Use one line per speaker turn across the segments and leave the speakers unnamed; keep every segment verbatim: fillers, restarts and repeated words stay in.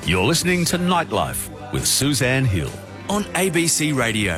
You're listening to Nightlife with Suzanne Hill on A B C Radio.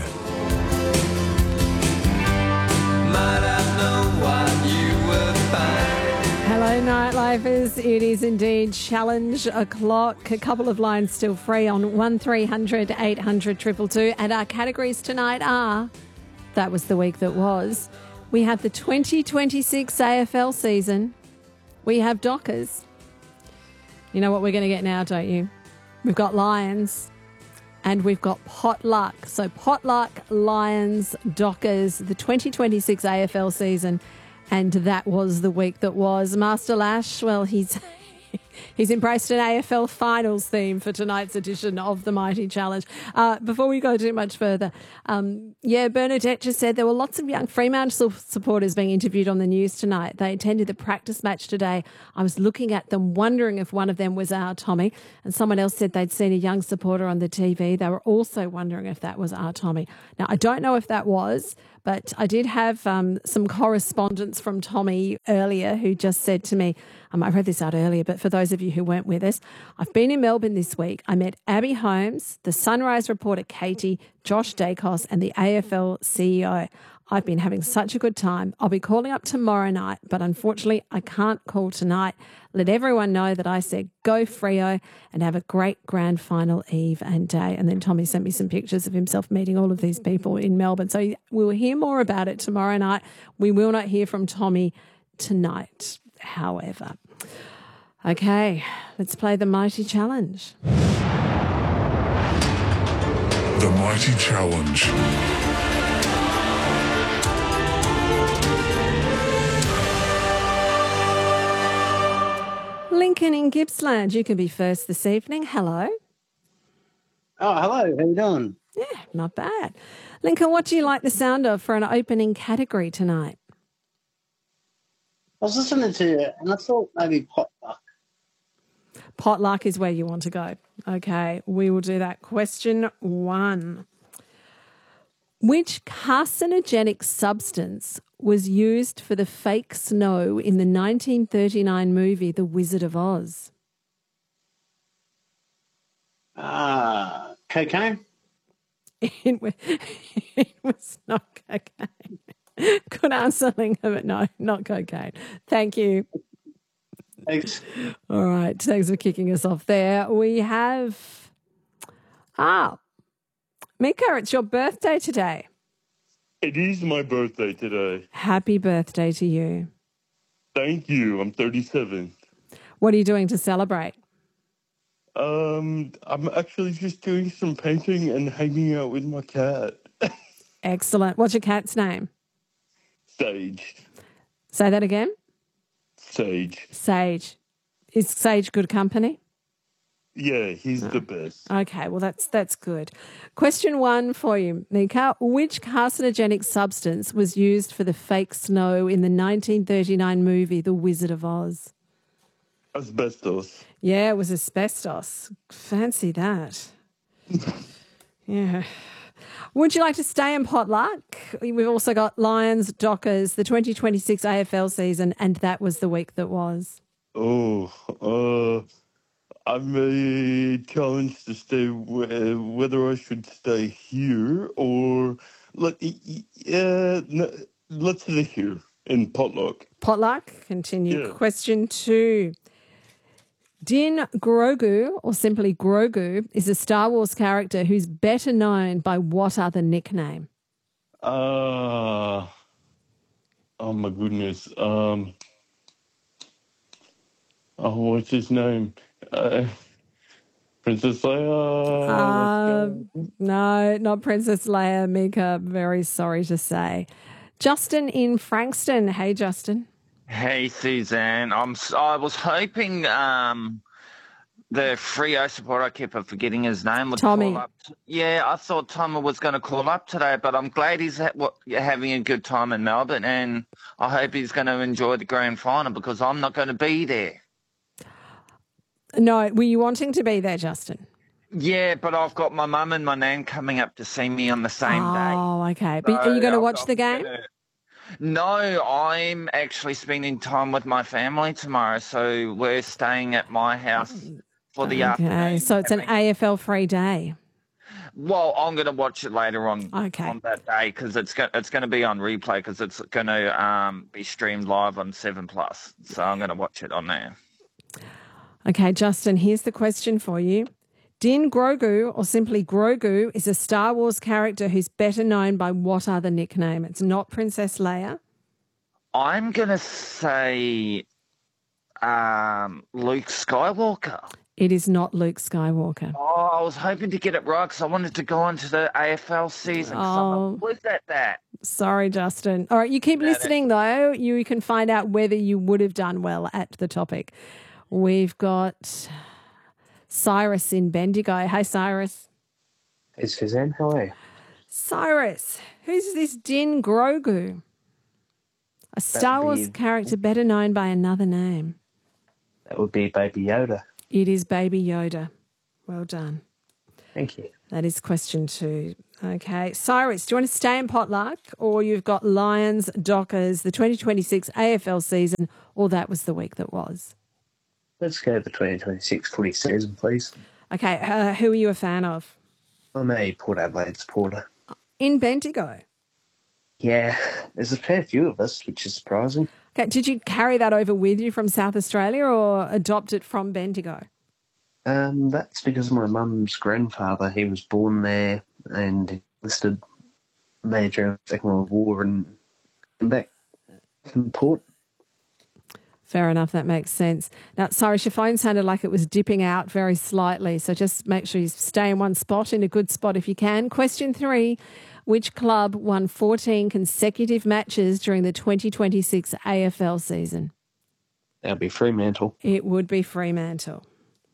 Hello, Nightlifers. It is indeed challenge o'clock. A couple of lines still free on one three hundred eight hundred two two two. And our categories tonight are, that was the week that was, we have the twenty twenty-six A F L season. We have Dockers. You know what we're going to get now, don't you? We've got Lions and we've got Potluck. So Potluck, Lions, Dockers, the twenty twenty-six A F L season. And that was the week that was. Master Lash, well, he's he's embraced an A F L finals theme for tonight's edition of the Mighty Challenge. Uh, before we go too much further, um, yeah, Bernadette just said there were lots of young Fremantle supporters being interviewed on the news tonight. They attended the practice match today. I was looking at them, wondering if one of them was our Tommy. And someone else said they'd seen a young supporter on the T V. They were also wondering if that was our Tommy. Now, I don't know if that was, but I did have um, some correspondence from Tommy earlier who just said to me, um, I read this out earlier, but for those of you who weren't with us, I've been in Melbourne this week. I met Abby Holmes, the Sunrise reporter Katie, Josh Dacos and the A F L C E O. I've been having such a good time. I'll be calling up tomorrow night, but unfortunately I can't call tonight. Let everyone know that I said go Freo and have a great grand final eve and day. And then Tommy sent me some pictures of himself meeting all of these people in Melbourne. So we'll hear more about it tomorrow night. We will not hear from Tommy tonight, however. Okay, let's play the Mighty Challenge.
The Mighty Challenge.
Lincoln in Gippsland, you can be first this evening. Hello.
Oh, hello. How you doing?
Yeah, not bad. Lincoln, what do you like the sound of for an opening category tonight?
I was listening to you and I thought maybe potluck.
Potluck is where you want to go. Okay, we will do that. Question one. Which carcinogenic substance was used for the fake snow in the nineteen thirty-nine movie The Wizard of Oz?
Ah, uh, cocaine?
It was, it was not cocaine. Good answer, Lincoln, but no, not cocaine. Thank you.
Thanks.
All right, thanks for kicking us off there. We have, ah, Mika, it's your birthday today.
It is my birthday today.
Happy birthday to you.
Thank you. I'm thirty-seven.
What are you doing to celebrate?
Um, I'm actually just doing some painting and hanging out with my cat.
Excellent. What's your cat's name?
Sage.
Say that again?
Sage.
Sage. Is Sage good company?
Yeah, he's
oh.
the best.
Okay, well, that's that's good. Question one for you, Mika. Which carcinogenic substance was used for the fake snow in the nineteen thirty-nine movie The Wizard of Oz?
Asbestos.
Yeah, it was asbestos. Fancy that. Yeah. Would you like to stay in Potluck? We've also got Lions, Dockers, the twenty twenty-six A F L season, and that was the week that was.
Oh, uh... I'm a challenge to stay w- whether I should stay here or let uh, no, let's stay here in Potluck.
Potluck. Continue.
Yeah.
Question two. Din Grogu, or simply Grogu, is a Star Wars character who's better known by what other nickname?
Uh, oh my goodness. Um, oh, what's his name? Uh, Princess Leia?
Uh, no, not Princess Leia, Mika. Very sorry to say. Justin in Frankston. Hey, Justin.
Hey, Suzanne. I'm, I was hoping um, the Freo supporter, I keep on forgetting his name, would
Tommy.
call up. Yeah, I thought Tommy was going to call up today, but I'm glad he's ha- what, having a good time in Melbourne, and I hope he's going to enjoy the grand final because I'm not going to be there.
No, were you wanting to be there, Justin?
Yeah, but I've got my mum and my nan coming up to see me on the same day.
Oh, okay. But are you going to watch the game?
No, I'm actually spending time with my family tomorrow, so we're staying at my house for the
Okay,
afternoon.
so it's an A F L free day.
Well, I'm going to watch it later on
Okay.
on that day because it's go- it's going to be on replay because it's going to um, be streamed live on Seven Plus. So I'm going to watch it on there.
Okay, Justin, here's the question for you. Din Grogu, or simply Grogu, is a Star Wars character who's better known by what other nickname? It's not Princess Leia.
I'm going to say um, Luke Skywalker.
It is not Luke Skywalker.
Oh, I was hoping to get it right because I wanted to go on to the A F L season.
Oh.
Was that that?
Sorry, Justin. All right, you keep listening, though. You can find out whether you would have done well at the topic. We've got Cyrus in Bendigo. Hey, Cyrus.
Hey, Suzanne. How are you?
Cyrus, who's this Din Grogu? A Star
That'd
Wars
be-
character better known by another name.
That would be Baby Yoda.
It is Baby Yoda. Well done.
Thank you.
That is question two. Okay. Cyrus, do you want to stay in potluck, or you've got Lions, Dockers, the twenty twenty-six A F L season, or that was the week that was?
Let's go the twenty twenty-six footy season, please.
Okay. Uh, who are you a fan of?
I'm a Port Adelaide supporter.
In Bendigo.
Yeah, there's a fair few of us, which is surprising.
Okay. Did you carry that over with you from South Australia or adopt it from Bendigo?
Um, that's because my mum's grandfather, he was born there and enlisted major Second World War and came back from Port.
Fair enough. That makes sense. Now, Cyrus, your phone sounded like it was dipping out very slightly, so just make sure you stay in one spot, in a good spot if you can. Question three, which club won fourteen consecutive matches during the twenty twenty-six A F L season?
That'll be Fremantle.
It would be Fremantle.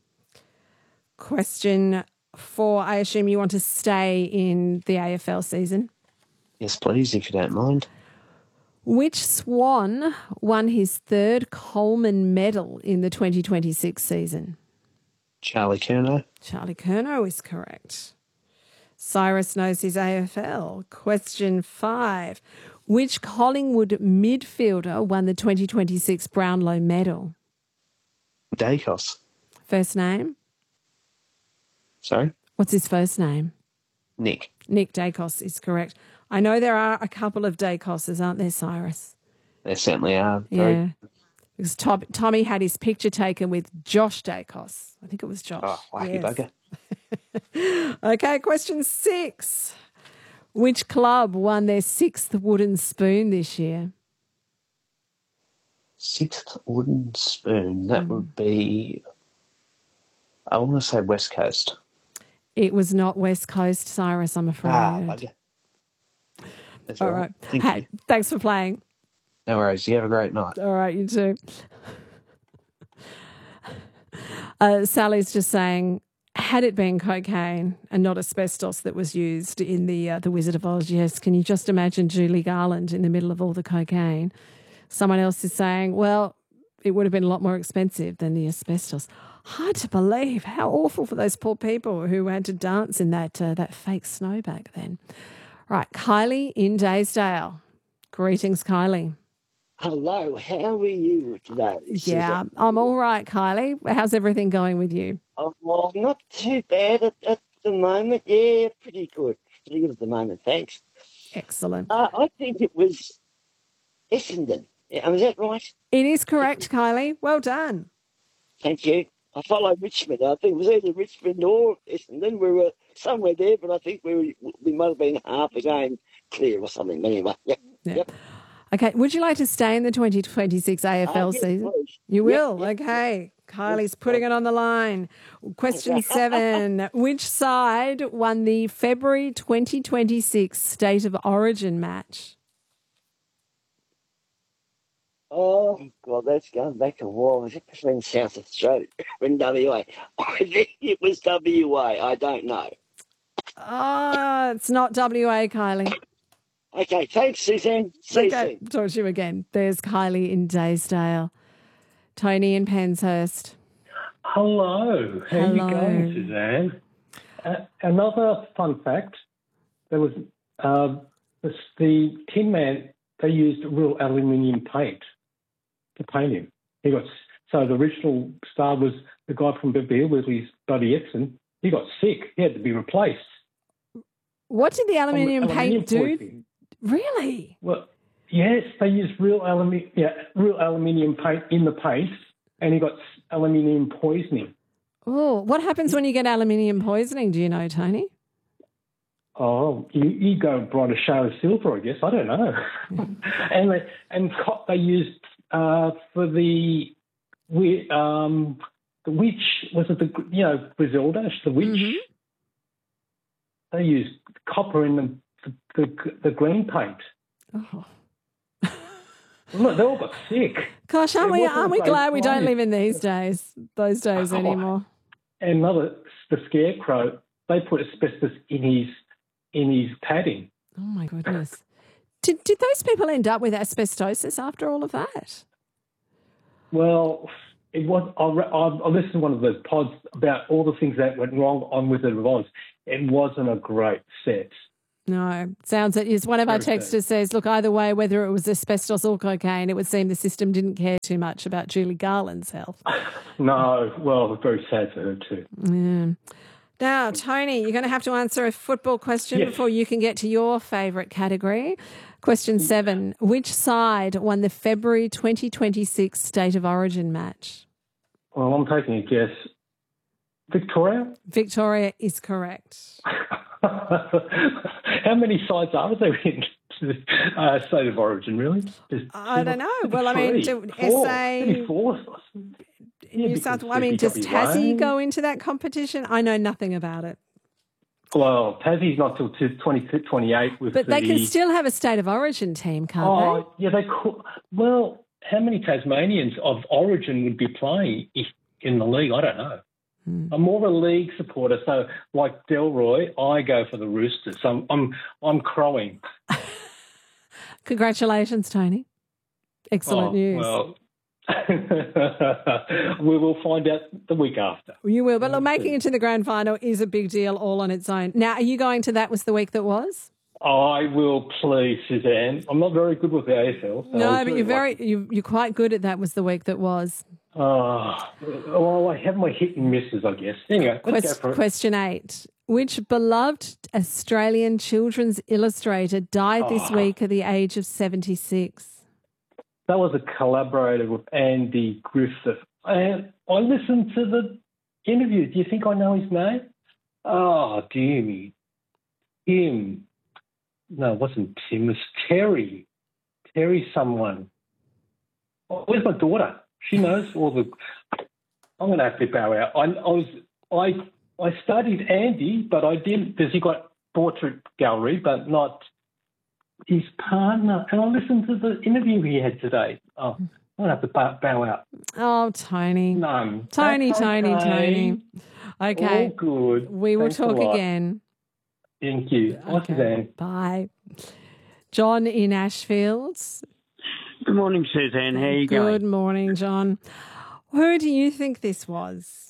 Question four, I assume you want to stay in the A F L season.
Yes, please, if you don't mind.
Which Swan won his third Coleman medal in the twenty twenty-six season?
Charlie Curnow.
Charlie Curnow is correct. Cyrus knows his A F L. Question five. Which Collingwood midfielder won the twenty twenty-six Brownlow medal?
Dacos.
First name?
Sorry?
What's his first name?
Nick.
Nick Dacos is correct. I know there are a couple of Dacoses, aren't there, Cyrus?
There certainly are. Very-
Yeah. Because Tom, Tommy had his picture taken with Josh Dacos. I think it was Josh.
Oh, lucky
Yes.
bugger.
Okay, question six. Which club won their sixth wooden spoon this year?
Sixth wooden spoon. That would be, I want to say West Coast.
It was not West Coast, Cyrus, I'm afraid.
Ah, bugger. That's
All
all
right.
right. Thank
Hey,
you.
thanks for playing.
No worries. You have a great night.
All right, you too. Uh, Sally's just saying, had it been cocaine and not asbestos that was used in the uh, the Wizard of Oz, yes, can you just imagine Julie Garland in the middle of all the cocaine? Someone else is saying, well, it would have been a lot more expensive than the asbestos. Hard to believe. How awful for those poor people who had to dance in that uh, that fake snow back then. Right, Kylie in Daysdale. Greetings, Kylie.
Hello, how are you today?
Yeah, I'm all right, Kylie. How's everything going with you?
Oh, well, not too bad at, at the moment. Yeah, pretty good. Pretty good at the moment, thanks.
Excellent.
Uh, I think it was Essendon. Yeah, is that right?
It is correct, Kylie. Well done.
Thank you. I follow Richmond. I think it was either Richmond or Essendon. We were somewhere there, but I think we were, we might have been half a game clear or something. But anyway, yep.
Yeah.
Yep.
Okay, would you like to stay in the twenty twenty-six A F L
Uh, yes,
season?
please.
You
Yep,
will?
yep,
Okay. Kylie's putting it on the line. Question seven. Which side won the February twenty twenty-six State of Origin match?
Oh, God, that's going back a while. Was it between South Australia and W A? I think it was W A. I don't know.
Oh, it's not W A, Kylie.
Okay, thanks, Suzanne. See you
Okay,
soon.
talk to you again. There's Kylie in Daysdale. Tony in Penshurst.
Hello. How
Hello.
you going, Suzanne? Uh, another fun fact, there was uh, the, the Tin Man, they used real aluminium paint to paint him. He got So the original star was the guy from Beverly Hillbillies, Buddy Ebsen. He got sick. He had to be replaced.
What did the aluminium,
aluminium
paint do?
poisoning.
Really?
Well, yes, they used real aluminium, yeah, real aluminium paint in the paint, and he got aluminium poisoning.
Oh, what happens when you get aluminium poisoning? Do you know, Tony?
Oh, you, you go bright a shade of silver, I guess. I don't know. and they, and co- they used uh, for the we um, the witch, was it the you know Griselda, the witch?
Mm-hmm.
They used copper in the the, the, the green paint.
Oh.
Look, they all got sick.
Gosh, aren't
It
we,
wasn't
aren't we
great
glad we don't
time.
live in these days, those days
Oh.
anymore?
And another, the scarecrow, they put asbestos in his in his padding.
Oh, my goodness. Did, did those people end up with asbestosis after all of that?
Well, it was. I, I, I listened to one of those pods about all the things that went wrong on Wizard of Oz. It wasn't a great set.
No. Sounds it is. One of our
Very
texters
sad.
says, look, either way, whether it was asbestos or cocaine, it would seem the system didn't care too much about Julie Garland's health.
No, well, very sad for her too.
Yeah. Now, Tony, you're going to have to answer a football question
Yes.
before you can get to your favourite category. Question seven. Which side won the February twenty twenty-six State of Origin match?
Well, I'm taking a guess. Victoria?
Victoria is correct.
How many sides are there in the uh, State of Origin, really? Just
I
two-
don't know.
maybe
Well, I mean,
three,
do
four,
S A
maybe four. Yeah,
New South
because
I mean, does
W A
Tassie go into that competition? I know nothing about it.
Well, Tassie's not till twenty twenty-eight with
But
the...
they can still have a State of Origin team, can't
Oh, yeah, they could. Well, how many Tasmanians of origin would be playing if in the league? I don't know.
Hmm.
I'm more of a league supporter, so like Delroy, I go for the Roosters. I'm I'm I'm crowing.
they? Congratulations, Tony. Excellent
Oh,
news.
Well, we will find out the week after.
You will. But look, making it to the grand final is a big deal all on its own. Now, are you going to That Was the Week That Was?
I will, please, Suzanne. I'm not very good with the A F L. so
No,
I'll
but
do
you're
it
very, you, you're quite good at That Was the Week That Was.
Oh, well, I have my hit and misses, I guess. Anyway, let's
Quest-
go for it.
question eight. Which beloved Australian children's illustrator died this
Oh.
week at the age of seventy-six?
That was a collaborator with Andy Griffith. And I listened to the interview. Do you think I know his name? Oh, dear me. Tim. No, it wasn't Tim. It was Terry. Terry someone. Oh, where's my daughter? She knows all the... I'm going to have to bow out. I, I was... I I studied Andy, but I didn't... Because he got portrait gallery, but not... his partner, and I listened to the interview he had today. Oh, I'm going to have to bow, bow out.
Oh, Tony.
No.
Tony,
That's
Tony,
okay.
Tony. Okay.
All good.
We will
Thanks a
talk
lot.
again.
Thank you. Bye, Suzanne.
Bye. John in Ashfield.
Good morning, Suzanne. How are you
Good
going?
morning, John. Who do you think this was?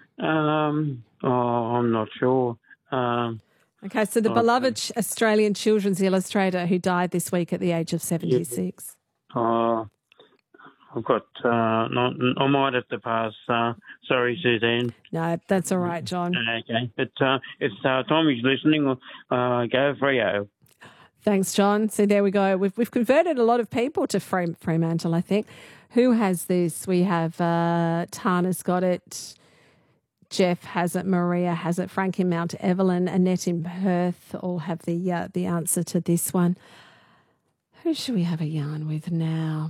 Um, oh, I'm not sure. Um,
Okay, so the
Okay.
beloved ch- Australian children's illustrator who died this week at the age of seventy-six.
oh, I've got. Uh, not. I might have to pass. Uh, sorry, Suzanne.
No, that's all right, John.
Okay, it's uh, it's uh, Tommy's listening. Uh, go Freo.
Thanks, John. So there we go. We've we've converted a lot of people to Frem- Fremantle, I think. Who has this? We have uh, Tana's got it. Jeff has it. Maria has it. Frank in Mount Evelyn. Annette in Perth all have the uh, the answer to this one. Who should we have a yarn with now?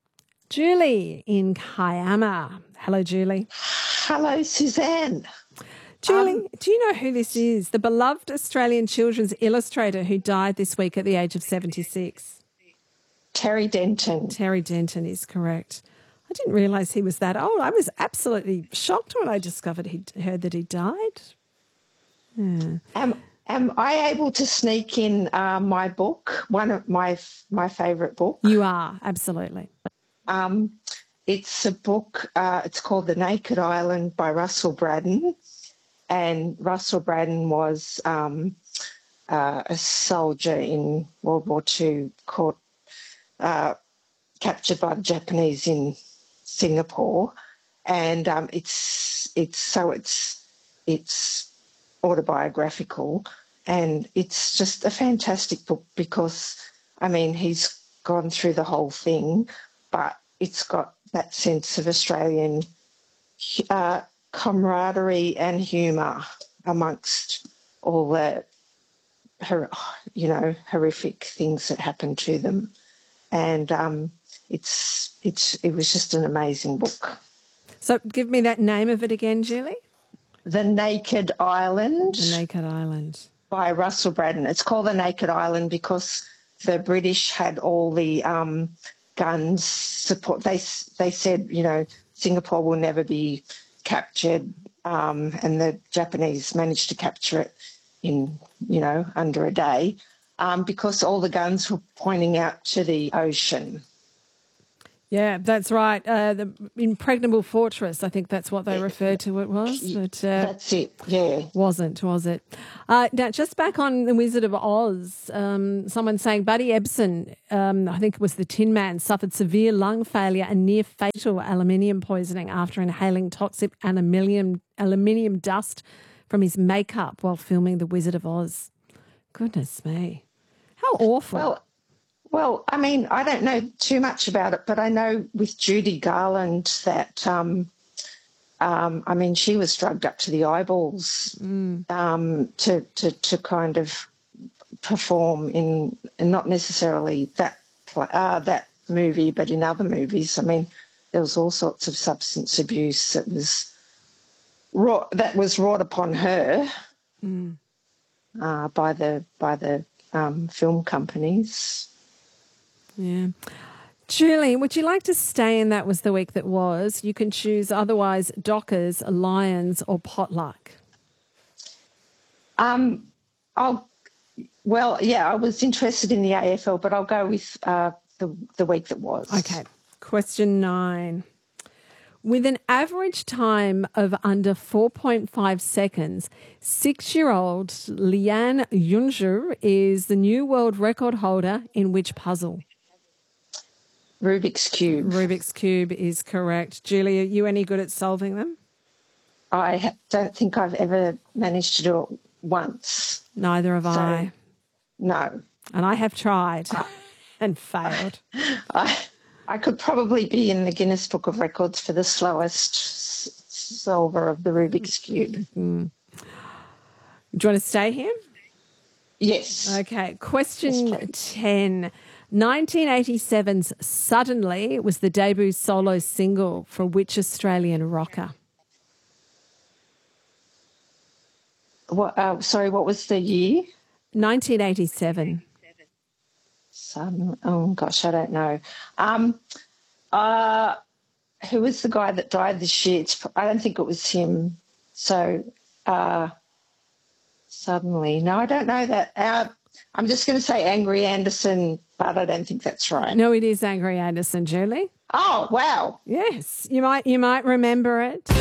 Julie in Kiama. Hello, Julie.
Hello, Suzanne.
Julie,
Um,
do you know who this is? The beloved Australian children's illustrator who died this week at the age of seventy-six.
Terry Denton.
Terry Denton is correct. I didn't realise he was that old. I was absolutely shocked when I discovered he'd heard that he died. Yeah.
Am am I able to sneak in uh, my book? One of my my favourite book.
You are, absolutely.
Um, it's a book. Uh, it's called The Naked Island by Russell Braddon, and Russell Braddon was um, uh, a soldier in World War Two, caught uh, captured by the Japanese in Singapore, and um, it's it's so it's it's autobiographical, and it's just a fantastic book because, I mean, he's gone through the whole thing, but it's got that sense of Australian uh, camaraderie and humour amongst all the, hor- you know, horrific things that happened to them, and um, it's it's it was just an amazing book.
So give me that name of it again, Julie.
The Naked Island.
The Naked Island.
By Russell Braddon. It's called The Naked Island because the British had all the um, guns support. They they said, you know, Singapore will never be captured, um, and the Japanese managed to capture it in, you know, under a day um, because all the guns were pointing out to the ocean.
Yeah, that's right. Uh, the impregnable fortress, I think that's what they referred to it was. But, uh,
that's it, yeah.
Wasn't, was it? Uh, now, just back on The Wizard of Oz, um, someone saying Buddy Ebsen, um, I think it was the Tin Man, suffered severe lung failure and near fatal aluminium poisoning after inhaling toxic aluminium, aluminium dust from his makeup while filming The Wizard of Oz. Goodness me. How awful.
Well, Well, I mean, I don't know too much about it, but I know with Judy Garland that, um, um, I mean, she was drugged up to the eyeballs
mm.
um, to, to to kind of perform in, in not necessarily that uh, that movie, but in other movies. I mean, there was all sorts of substance abuse that was wrought, that was wrought upon her
mm.
uh, by the by the um, film companies.
Yeah. Julie, would you like to stay in That Was the Week That Was? You can choose otherwise Dockers, Lions or Potluck.
Um, I'll, well, yeah, I was interested in the A F L, but I'll go with uh, the, the week that was.
Okay. Question nine. With an average time of under four point five seconds, six-year-old Liane Junger is the new world record holder in which puzzle?
Rubik's Cube.
Rubik's Cube is correct. Julie, are you any good at solving them?
I ha- don't think I've ever managed to do it once.
Neither have
so,
I.
No.
And I have tried uh, and failed.
I, I could probably be in the Guinness Book of Records for the slowest s- solver of the Rubik's Cube.
Mm. Do you want to stay here?
Yes.
Okay. Question yes, ten. nineteen eighty-seven's Suddenly was the debut solo single for which Australian rocker?
What? Uh, sorry, what was the year?
nineteen eighty-seven.
Suddenly, oh, gosh, I don't know. Um, uh, who was the guy that died this year? It's, I don't think it was him. So, uh, Suddenly. No, I don't know that. Uh, I'm just going to say Angry Anderson, but I don't think that's right.
No, it is Angry Anderson, Julie.
Oh, wow.
Yes, you might you might remember it.